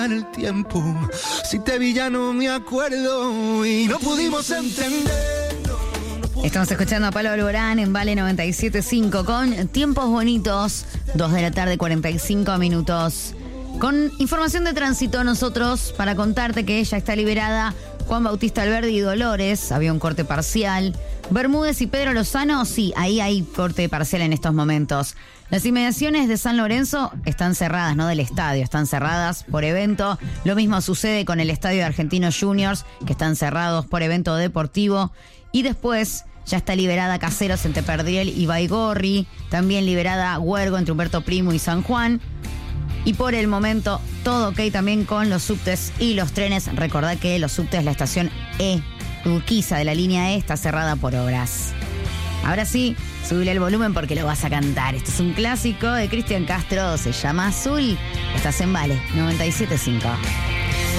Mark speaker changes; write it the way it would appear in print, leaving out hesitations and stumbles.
Speaker 1: en el tiempo. Si te vi ya no me acuerdo y no pudimos entender.
Speaker 2: Estamos escuchando a Pablo Alborán en Vale 97.5 con Tiempos Bonitos, 2 de la tarde, 45 minutos. Con información de tránsito nosotros para contarte que ella está liberada. Juan Bautista Alberdi y Dolores, había un corte parcial. Bermúdez y Pedro Lozano, sí, ahí hay corte parcial en estos momentos. Las inmediaciones de San Lorenzo están cerradas, no del estadio, están cerradas por evento. Lo mismo sucede con el estadio de Argentinos Juniors, que están cerrados por evento deportivo. Y después ya está liberada Caseros entre Perdriel y Baigorri. También liberada Huergo entre Humberto Primo y San Juan. Y por el momento, todo ok también con los subtes y los trenes. Recordad que los subtes, la estación E, Urquiza de la línea E, está cerrada por obras. Ahora sí, subile el volumen porque lo vas a cantar. Este es un clásico de Cristian Castro, se llama Azul. Estás en Vale 97.5.